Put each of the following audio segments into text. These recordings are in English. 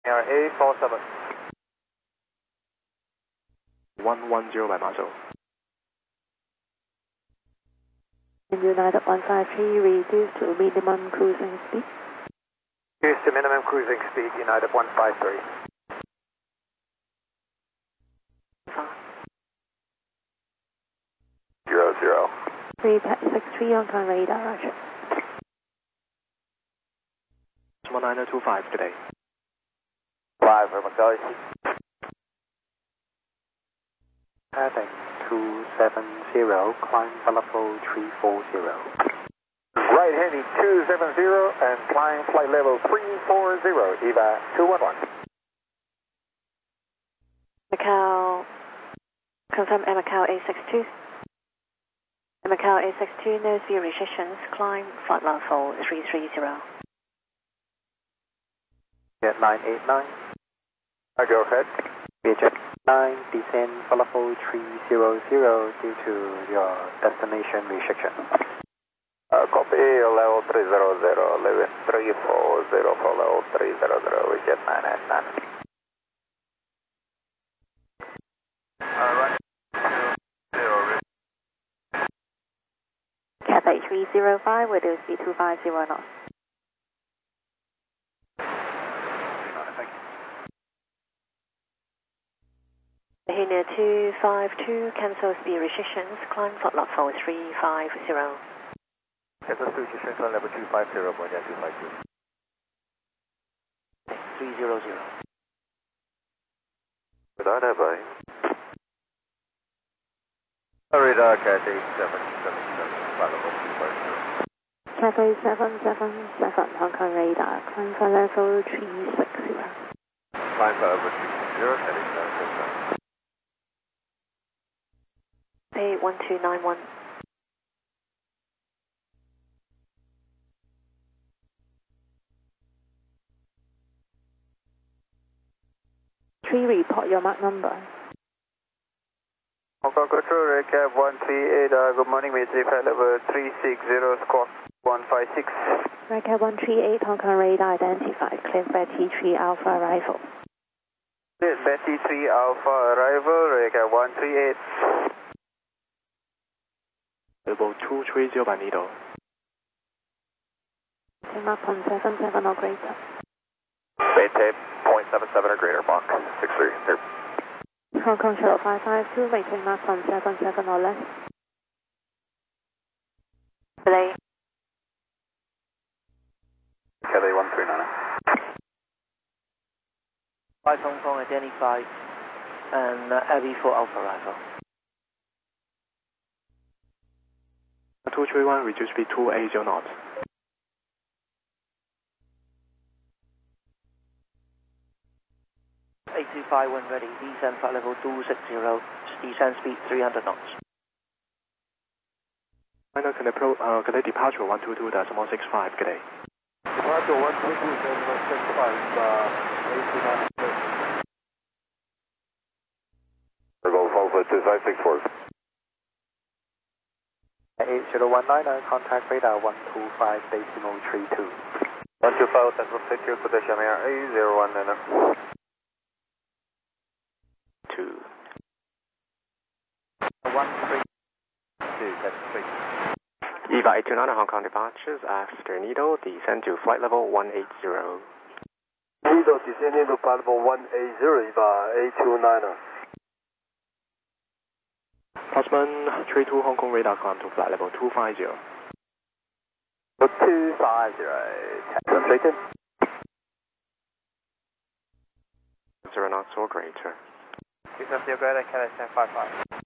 A47. 110 by Marshall. United 153, reduce to minimum cruising speed. Reduce to minimum cruising speed, United 153. Zero, zero. 363 on current radar, roger. 19025 today. 5 for Macau. Heading 270, climb level 340. Right heading 270 and climb flight level 340, EVA 211. Macau, confirm Macau A62. Macau A62, no zero restrictions, climb flight level 330. Jet 989. Go ahead. Jet 9, descend for level 300 due to your destination restriction. Copy, level 300, level 340 for level 300, with Jet 989. Right. Cathay 305, reduce speed 250 knots. Here 252, cancel speed restrictions, climb flight level 350. Cancel speed restrictions, climb level 250, point down 252. 300. Radar by. Radar Cathay 777, flight level 250. Cathay 777, Hong Kong radar, climb flight level 360. Climb flight level 360, Cathay 777. 1291. Three, report your mark number. Hong Kong Control, Recap 138, good morning, Mayday flight level 360, squawk 156. Recap 138, Hong Kong radar identified, clear Betty 3 Alpha arrival. Betty 3 Alpha arrival, Recap 138. Level 230 by Nido. Mark 0.77 or greater. Maintain 0.77 or greater, Mach 63. Here. Hong Kong Shuttle 552, maintain Mark 0.77 or less. Delay. Cathay 139. 5 Hong Kong identified and Abbey 4 Alpha arrival. 231, reduce speed 280 knots. 825 when ready, descend flight level 260, descend speed 300 knots. Final connect departure 122.165, good day. Departure 122.165, 829. We're going forward 2564. 8019, contact radar 125.32. 125, that's what take you to the Shamir A01 2. 132, that's 3. EVA 829 Hong Kong departures after Nido, descend to flight level 180. Nido descending to flight level 180, EVA 829. Postman 32 Hong Kong radar climb to flight level 250. 250, translated. 0 knots or greater. 250 greater, Cathay 1055.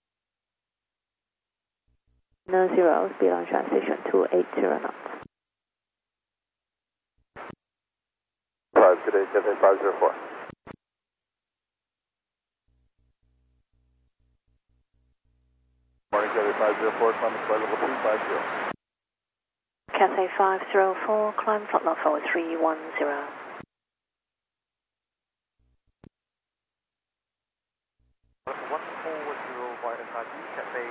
No zero, speed on transition 280 knots. 5 today, Cathay 504. Morning, Cathay 504, climb flight level 250. Cathay 504, climb flight level 310. 140 wide and high, Cathay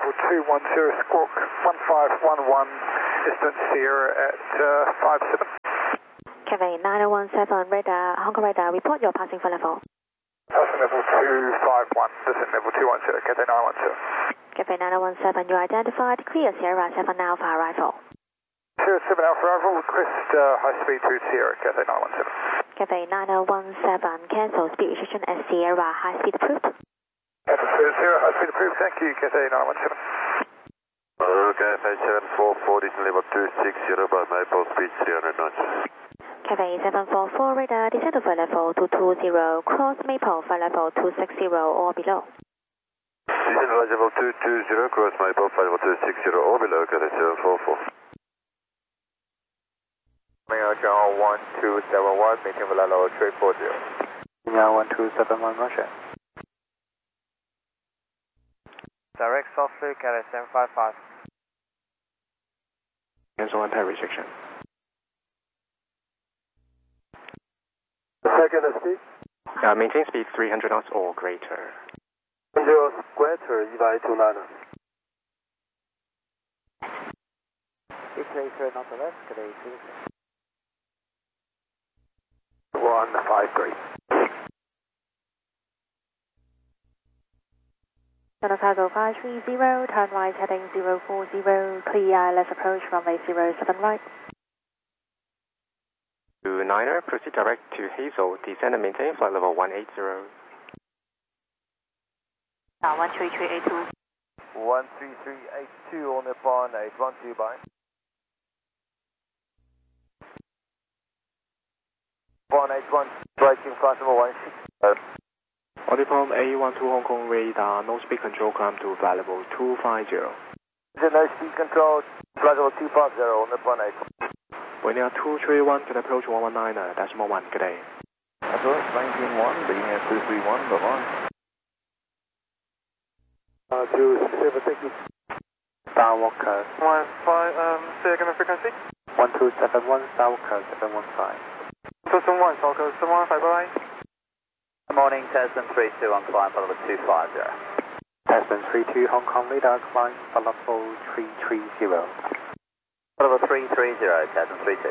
210, squawk 1511, distance here at 57. 917 radar, Hong Kong radar, report your passing flight level. Passing level 251, descent level 210, Cathay 917. Cathay 917, you identified, clear Sierra 7 Alpha arrival. Sierra 7 Alpha arrival, request high speed to Sierra, Cathay 917. Cathay 917, cancel speed restriction at Sierra, high speed approved. Sierra, high speed approved, thank you, Cathay 917. Cathay 744, descent level 260 by Maple speed 300 knots. Cathay 744 radar, descent to flight level 220, cross Maple, flight level 260 or below. Descent flight level 220, cross Maple, flight level 260 or below, Cathay 744. Channel 1271, maintain flight level 340. Yeah, 1271, Roger. Direct softly, Cathay 755. Cancel anti restriction. Second speed. Maintain speed 300 knots or greater. 0 greater 229. Equalizer nonetheless, Cathay 153. Channel Cargo 530, turn right heading 040, clear left approach runway 07 right. To Niner, proceed direct to Hazel, descend and maintain flight level 180. 13382. 13382 on the Bon 812 by. Bon 81, striking flight level 160. Audipom A12 Hong Kong radar, no speed control, climb to flight level 250. No speed control, flight level 250 on the Bon 8. Wind 231 to approach 119, decimal 1, good day. That's all right, 191, being at 231, bye-bye. 27, thank you. Skywalker. 15, say again the frequency. 1271, Skywalker 715. 271, Falco 715, bye-bye. Good morning, Tasman 32 on climb flight level 250. Tasman 32, Hong Kong radar, climb flight level 330. Flight level 330, Tasman 32.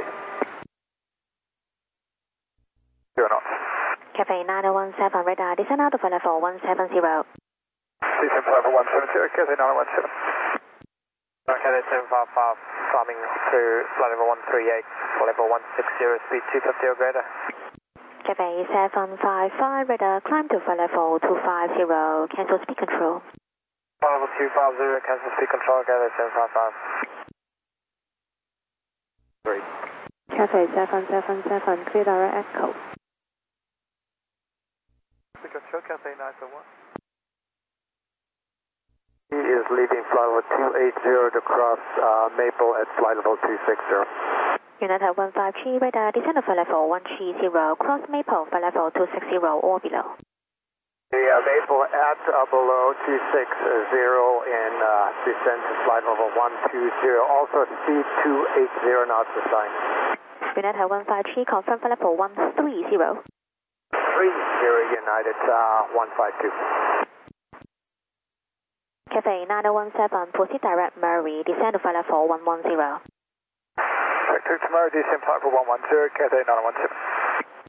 0 knots. Cathay 917 radar, descend out of flight level 170. Descent flight level 170, Cathay 917. Cathay 755, climbing to flight level 138, level 160, speed 250 or greater. Cathay 755 radar, climb to flight level 250, cancel speed control. Flight level 250, cancel speed control, Cathay 755. Great. Cathay 777, clear direct echo. Speed control, Cathay 901. He is leaving flight level 280 to cross Maple at flight level 260. United 153 radar, descend to flight level 130, cross Maple, flight level 260 or below. Yeah, Maple at below 260 and descend to flight level 120. Also speed 280 knots assigned. United 153, confirm flight level 130. 30 United 152. Cathay 917, proceed direct Murray, descend to flight level 110. Tomorrow descent flight level 110, Cathay 917.